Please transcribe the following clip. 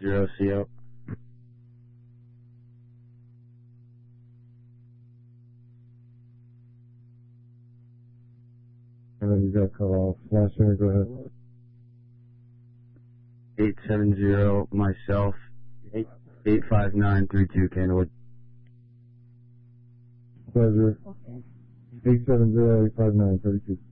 Zero CO. And then you got cut off. Last name, go ahead. 870 myself. 85932 Candlewood. Pleasure. 870-859-32.